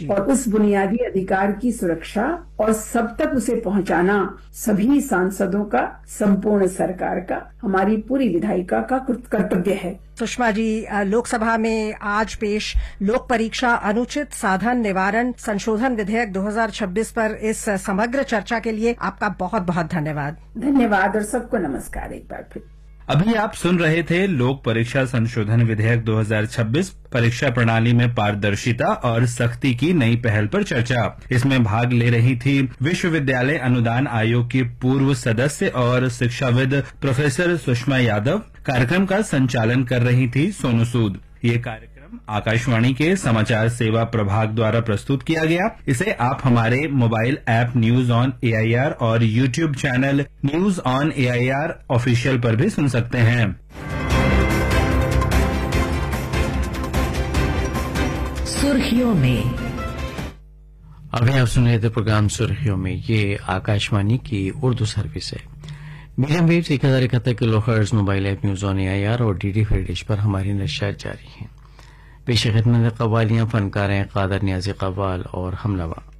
और उस बुनियादी अधिकार की सुरक्षा और सब तक उसे पहुंचाना सभी सांसदों का, संपूर्ण सरकार का, हमारी पूरी विधायिका का कर्तव्य है। सुषमा जी, लोकसभा में आज पेश लोक परीक्षा अनुचित साधन निवारण संशोधन विधेयक 2026 पर इस समग्र चर्चा के लिए आपका बहुत बहुत धन्यवाद। धन्यवाद और सबको नमस्कार एक बार फिर। अभी आप सुन रहे थे लोक परीक्षा संशोधन विधेयक 2026 परीक्षा प्रणाली में पारदर्शिता और सख्ती की नई पहल पर चर्चा। इसमें भाग ले रही थी विश्वविद्यालय अनुदान आयोग की पूर्व सदस्य और शिक्षाविद प्रोफेसर सुषमा यादव। कार्यक्रम का संचालन कर रही थी सोनू सूद। ये कार्यक्रम आकाशवाणी के समाचार सेवा प्रभाग द्वारा प्रस्तुत किया गया। इसे आप हमारे mobile app news on AIR और YouTube channel news on AIR official पर भी सुन सकते हैं। सुर्खियों में अभी आप सुन रहे थे प्रोग्राम सुर्खियों में। ये आकाशवाणी की उर्दू सर्विस है। Medium wave 1071 kilohertz mobile app news on AIR और DD फ्री डिश पर हमारी नशियात जारी है। पेश खिदमत कव्वालियां, फनकार हैं कादर नियाज़ी कव्वाल और हमनवा।